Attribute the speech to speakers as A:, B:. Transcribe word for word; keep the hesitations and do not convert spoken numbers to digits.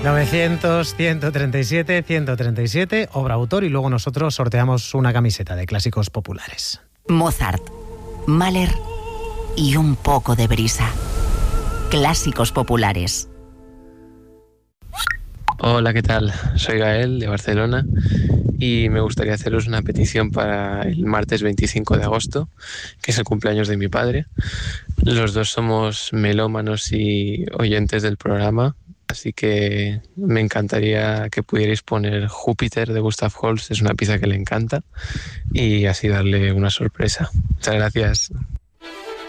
A: novecientos, ciento treinta y siete, ciento treinta y siete, obra autor, y luego nosotros sorteamos una camiseta de clásicos populares.
B: Mozart, Mahler y un poco de brisa. Clásicos populares.
C: Hola, ¿qué tal? Soy Gael de Barcelona y me gustaría haceros una petición para el martes veinticinco de agosto, que es el cumpleaños de mi padre. Los dos somos melómanos y oyentes del programa, así que me encantaría que pudierais poner Júpiter de Gustav Holst, es una pieza que le encanta, y así darle una sorpresa. Muchas gracias.